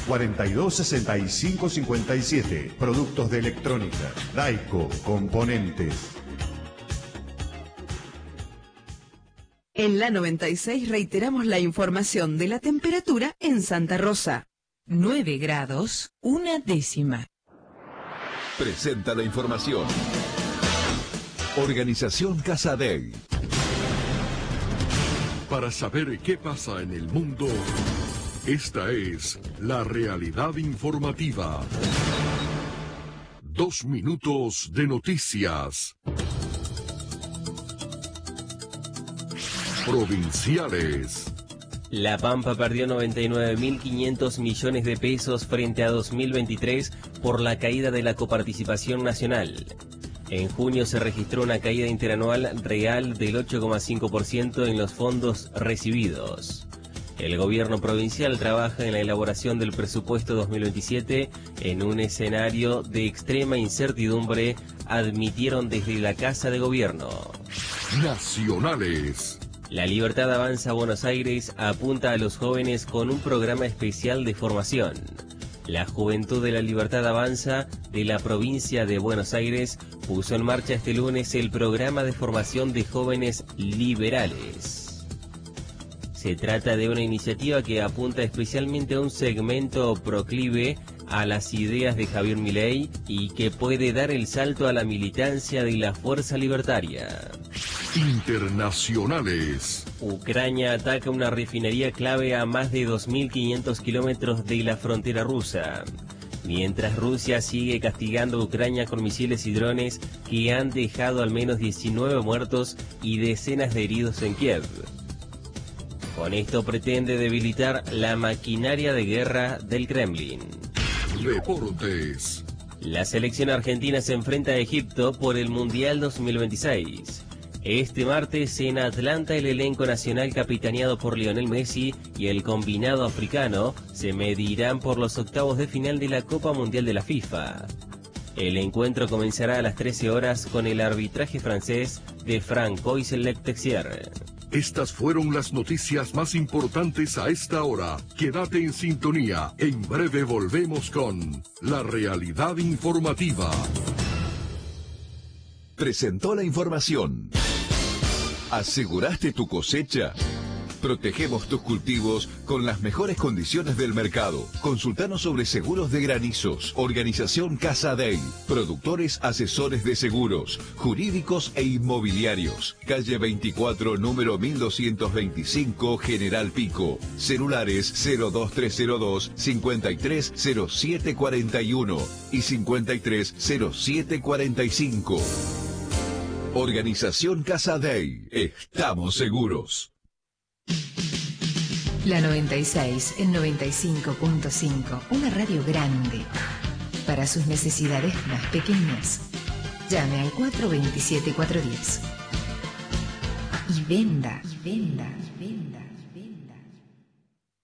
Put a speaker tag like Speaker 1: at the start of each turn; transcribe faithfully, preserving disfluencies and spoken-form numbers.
Speaker 1: cuarenta y dos sesenta y cinco cincuenta y siete. Productos de electrónica. Daico Componentes.
Speaker 2: En la noventa y seis reiteramos la información de la temperatura en Santa Rosa.
Speaker 3: nueve grados, una décima.
Speaker 4: Presenta la información. Organización Casadei.
Speaker 5: Para saber qué pasa en el mundo, esta es la realidad informativa. Dos minutos de noticias. Provinciales.
Speaker 6: La Pampa perdió noventa y nueve mil quinientos millones de pesos frente a dos mil veintitrés por la caída de la coparticipación nacional. En junio se registró una caída interanual real del ocho coma cinco por ciento en los fondos recibidos. El gobierno provincial trabaja en la elaboración del presupuesto dos mil veintisiete en un escenario de extrema incertidumbre, admitieron desde la Casa de Gobierno.
Speaker 5: Nacionales.
Speaker 6: La Libertad Avanza Buenos Aires apunta a los jóvenes con un programa especial de formación. La Juventud de la Libertad Avanza de la provincia de Buenos Aires puso en marcha este lunes el programa de formación de jóvenes liberales. Se trata de una iniciativa que apunta especialmente a un segmento proclive a las ideas de Javier Milei y que puede dar el salto a la militancia de la Fuerza Libertaria.
Speaker 5: Internacionales.
Speaker 6: Ucrania ataca una refinería clave a más de dos mil quinientos kilómetros de la frontera rusa. Mientras Rusia sigue castigando a Ucrania con misiles y drones que han dejado al menos diecinueve muertos y decenas de heridos en Kiev. Con esto pretende debilitar la maquinaria de guerra del Kremlin.
Speaker 5: Deportes.
Speaker 6: La selección argentina se enfrenta a Egipto por el Mundial dos mil veintiséis. Este martes en Atlanta el elenco nacional capitaneado por Lionel Messi y el combinado africano se medirán por los octavos de final de la Copa Mundial de la FIFA. El encuentro comenzará a las trece horas con el arbitraje francés de Franck Oisel-Lectexier.
Speaker 5: Estas fueron las noticias más importantes a esta hora. Quédate en sintonía. En breve volvemos con la realidad informativa.
Speaker 4: Presentó la información. ¿Aseguraste tu cosecha? Protegemos tus cultivos con las mejores condiciones del mercado. Consultanos sobre seguros de granizos. Organización Casadei. Productores asesores de seguros, jurídicos e inmobiliarios. Calle veinticuatro, número mil doscientos veinticinco, General Pico. Celulares cero dos tres cero dos, cincuenta y tres cero siete cuarenta y uno y cincuenta y tres cero siete cuarenta y cinco. Organización Casadei. Estamos seguros.
Speaker 3: La noventa y seis, el noventa y cinco punto cinco, una radio grande para sus necesidades más pequeñas. Llame al cuatro dos siete, cuatro uno cero y venda, y venda, y venda.